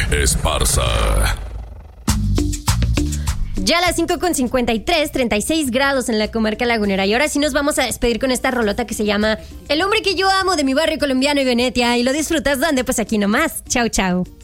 Esparza. Ya a las 5:53, 36 grados en la comarca lagunera. Y ahora sí nos vamos a despedir con esta rolota que se llama El hombre que yo amo, de mi barrio colombiano y Venetia. Y lo disfrutas, ¿dónde? Pues aquí nomás. Chau, chau.